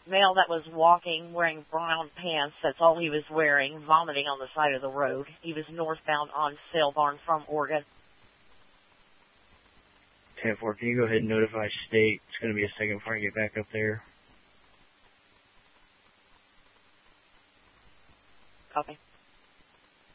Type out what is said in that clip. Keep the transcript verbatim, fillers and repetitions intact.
male that was walking wearing brown pants. That's all he was wearing, vomiting on the side of the road. He was northbound on Sale Barn from Oregon. ten four, can you go ahead and notify state? It's going to be a second before I get back up there. Copy.